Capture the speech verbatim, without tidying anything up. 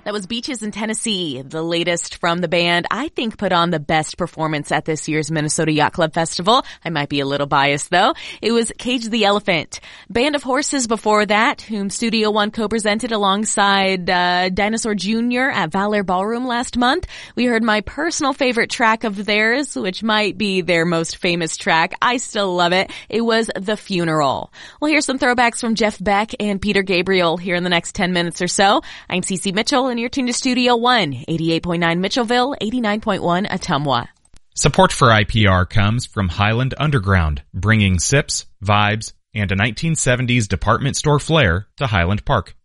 That was Beaches in Tennessee, the latest from the band I think put on the best performance at this year's Minnesota Yacht Club Festival. I might be a little biased though. It was Cage the Elephant. Band of Horses before that, whom Studio One co-presented alongside uh, Dinosaur Junior at Valor Ballroom last month. We heard my personal favorite track of theirs, which might be their most famous track. I still love it. It was The Funeral. We'll hear some throwbacks from Jeff Beck and Peter Gabriel here in the next ten minutes or so. I'm Cece Mitchell, and you're tuned to Studio One, eighty-eight point nine Mitchellville, eighty-nine point one Ottumwa. Support for I P R comes from Highland Underground, bringing sips, vibes, and a nineteen seventies department store flair to Highland Park.